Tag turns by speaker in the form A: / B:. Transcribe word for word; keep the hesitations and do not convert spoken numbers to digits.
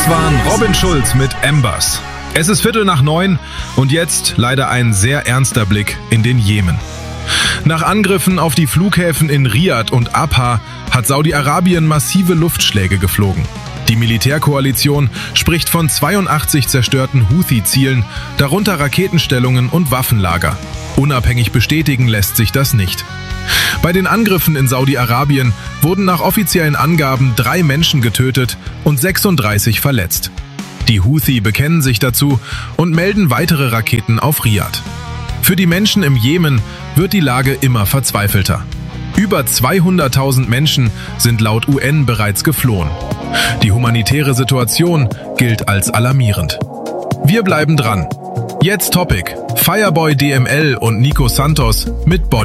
A: Das waren Robin Schulz mit Embers. Es ist Viertel nach neun und jetzt leider ein sehr ernster Blick in den Jemen. Nach Angriffen auf die Flughäfen in Riad und Abha hat Saudi-Arabien massive Luftschläge geflogen. Die Militärkoalition spricht von zweiundachtzig zerstörten Houthi-Zielen, darunter Raketenstellungen und Waffenlager. Unabhängig bestätigen lässt sich das nicht. Bei den Angriffen in Saudi-Arabien wurden nach offiziellen Angaben drei Menschen getötet und sechsunddreißig verletzt. Die Houthi bekennen sich dazu und melden weitere Raketen auf Riad. Für die Menschen im Jemen wird die Lage immer verzweifelter. Über zweihunderttausend Menschen sind laut U N bereits geflohen. Die humanitäre Situation gilt als alarmierend. Wir bleiben dran. Jetzt Topic: Fireboy D M L und Nico Santos mit Body.